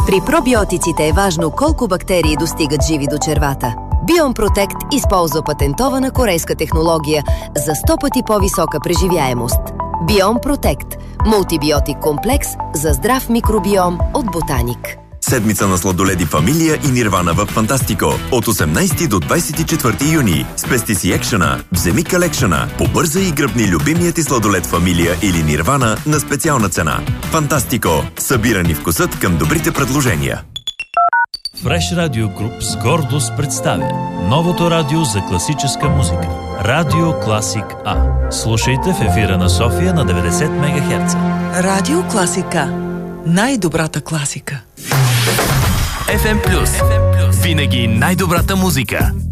При пробиотиците е важно колко бактерии достигат живи до червата. Biome Protect използва патентована корейска технология за 100 пъти по-висока преживяемост. Biome Protect – мултибиотик комплекс за здрав микробиом от Ботаник. Седмица на сладоледи Фамилия и Нирвана в Фантастико. От 18 до 24 юни. Спести си екшена, вземи калекшена. Побързай и гръбни любимият ти сладолед Фамилия или Нирвана на специална цена. Фантастико. Събирани вкусът към добрите предложения. Fresh Radio Group с гордост представя новото радио за класическа музика. Радио Класик А. Слушайте в ефира на София на 90 МГц. Радио Класик А. Най-добрата класика. FM Plus. Винаги най-добрата музика.